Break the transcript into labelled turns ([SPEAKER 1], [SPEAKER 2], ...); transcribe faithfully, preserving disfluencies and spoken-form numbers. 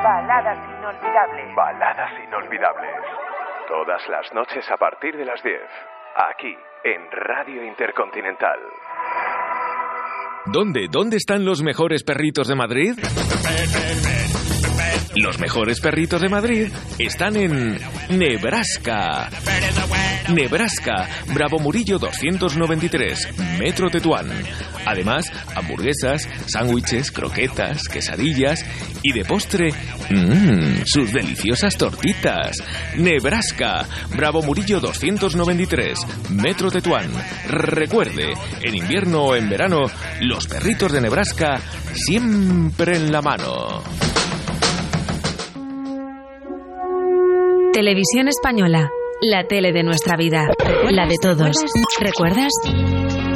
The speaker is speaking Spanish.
[SPEAKER 1] Baladas inolvidables.
[SPEAKER 2] Baladas inolvidables. Todas las noches a partir de las diez. Aquí, en Radio Intercontinental.
[SPEAKER 3] ¿Dónde? ¿Dónde están los mejores perritos de Madrid? Los mejores perritos de Madrid están en Nebraska. Nebraska, Bravo Murillo doscientos noventa y tres, Metro Tetuán. Además, hamburguesas, sándwiches, croquetas, quesadillas y de postre, mmm, sus deliciosas tortitas. Nebraska, Bravo Murillo doscientos noventa y tres, Metro Tetuán. Recuerde, en invierno o en verano, los perritos de Nebraska siempre en la mano.
[SPEAKER 4] Televisión Española, la tele de nuestra vida, la de todos. ¿Recuerdas?